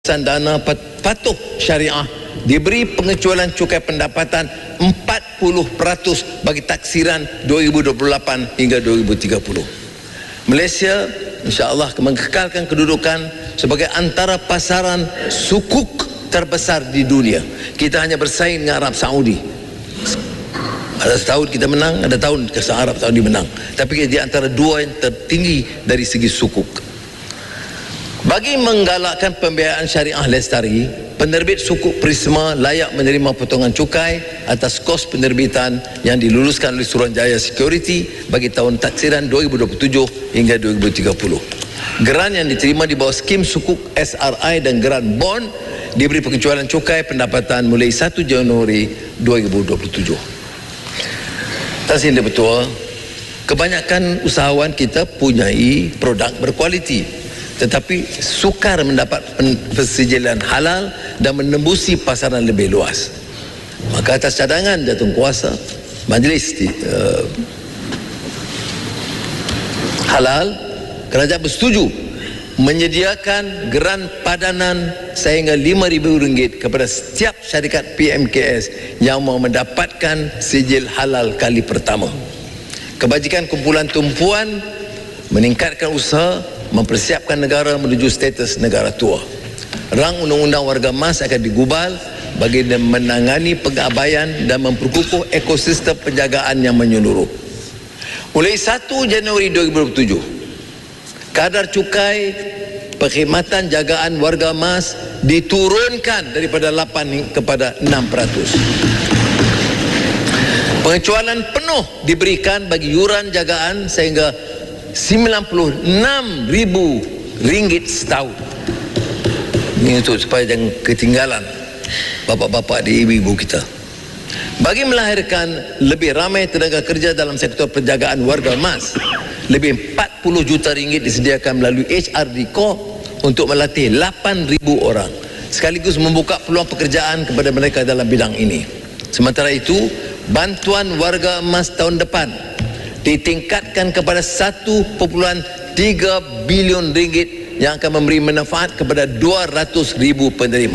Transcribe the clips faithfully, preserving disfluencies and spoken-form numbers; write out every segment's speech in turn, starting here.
dana patuh syariah diberi pengecualian cukai pendapatan empat puluh peratus bagi taksiran dua ribu dua puluh lapan hingga dua ribu tiga puluh. Malaysia insya-Allah mengekalkan kedudukan sebagai antara pasaran sukuk terbesar di dunia. Kita hanya bersaing dengan Arab Saudi. Ada setahun kita menang, ada tahun Arab Saudi menang. Tapi di antara dua yang tertinggi dari segi sukuk. Bagi menggalakkan pembiayaan syariah lestari, penerbit sukuk Prisma layak menerima potongan cukai atas kos penerbitan yang diluluskan oleh Suruhanjaya Security bagi tahun taksiran dua ribu dua puluh tujuh hingga dua ribu tiga puluh. Geran yang diterima di bawah skim sukuk S R I dan geran bond diberi pengecualian cukai pendapatan mulai satu Januari dua ribu dua puluh tujuh. Tahsin dia betul, kebanyakan usahawan kita punyai produk berkualiti, tetapi sukar mendapat persetujuan halal dan menembusi pasaran lebih luas. Maka atas cadangan Jawatankuasa, Majlis uh, Halal, kerajaan bersetuju menyediakan geran padanan sehingga lima ribu ringgit kepada setiap syarikat P M K S yang mau mendapatkan sijil halal kali pertama. Kebajikan kumpulan tumpuan meningkatkan usaha mempersiapkan negara menuju status negara tua. Rang undang-undang warga emas akan digubal bagi menangani pengabaian dan memperkukuh ekosistem penjagaan yang menyeluruh. Mulai satu Januari dua ribu dua puluh tujuh, kadar cukai perkhidmatan jagaan warga emas diturunkan daripada lapan kepada enam peratus. Pengecualian penuh diberikan bagi yuran jagaan sehingga sembilan puluh enam ribu ringgit setahun. Ini untuk supaya jangan ketinggalan bapa-bapa di ibu-ibu kita. Bagi melahirkan lebih ramai tenaga kerja dalam sektor penjagaan warga emas, lebih empat puluh juta ringgit disediakan melalui H R D Corp untuk melatih lapan ribu orang, sekaligus membuka peluang pekerjaan kepada mereka dalam bidang ini. Sementara itu, bantuan warga emas tahun depan ditingkatkan kepada satu perpuluhan tiga bilion ringgit yang akan memberi manfaat kepada dua ratus ribu penerima.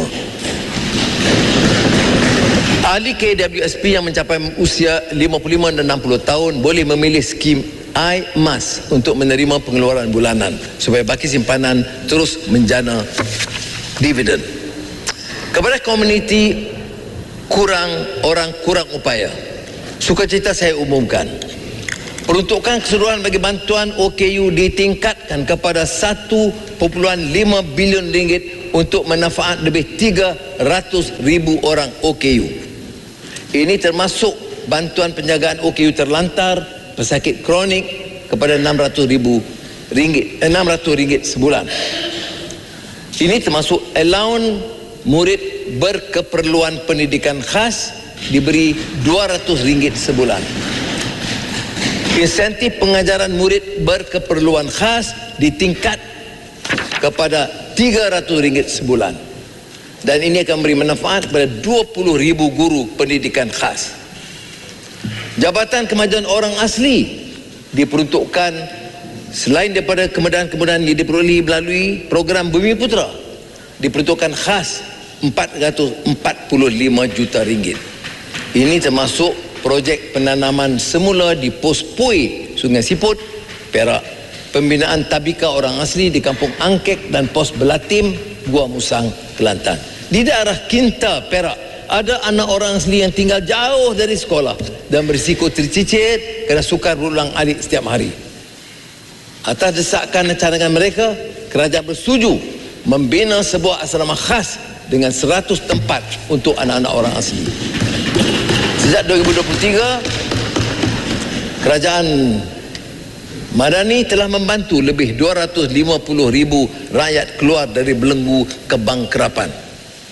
Ahli K W S P yang mencapai usia lima puluh lima dan enam puluh tahun boleh memilih skim iMAS untuk menerima pengeluaran bulanan supaya baki simpanan terus menjana dividen. Kepada komuniti kurang orang kurang upaya, sukacita saya umumkan, peruntukan keseluruhan bagi bantuan O K U ditingkatkan kepada satu perpuluhan lima bilion ringgit untuk manfaat lebih tiga ratus ribu orang O K U. Ini termasuk bantuan penjagaan O K U terlantar, pesakit kronik kepada enam ratus ribu ringgit, enam ratus ringgit sebulan. Ini termasuk allowance murid berkeperluan pendidikan khas diberi dua ratus ringgit sebulan. Insentif pengajaran murid berkeperluan khas ditingkat kepada tiga ratus ringgit sebulan. Dan ini akan memberi manfaat kepada dua puluh ribu guru pendidikan khas. Jabatan Kemajuan Orang Asli diperuntukkan selain daripada kemudahan-kemudahan yang diperolehi melalui program Bumi Putra, diperuntukkan khas empat ratus empat puluh lima juta ringgit. Ini termasuk projek penanaman semula di Pos Pui, Sungai Siput, Perak, pembinaan tabika orang asli di Kampung Angkek dan Pos Belatim, Gua Musang, Kelantan. Di daerah Kinta, Perak, ada anak orang asli yang tinggal jauh dari sekolah dan berisiko tercicit kerana sukar berulang alik setiap hari. Atas desakan dan cadangan mereka, kerajaan bersetuju membina sebuah asrama khas dengan seratus tempat untuk anak-anak orang asli. Sejak dua ribu dua puluh tiga, kerajaan Madani telah membantu lebih dua ratus lima puluh ribu rakyat keluar dari belenggu kebangkrapan.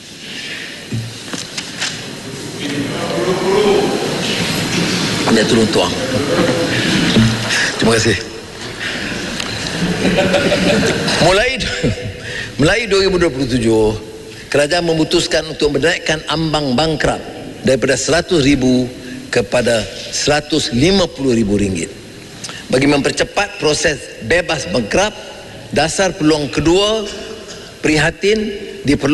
Dia turun tuang. Terima kasih. Mulai mulai dua ribu dua puluh tujuh, kerajaan memutuskan untuk menaikkan ambang bangkrap daripada seratus ribu kepada seratus lima puluh ribu ringgit. Bagi mempercepat proses bebas bangkrap, dasar peluang kedua prihatin, diperlukan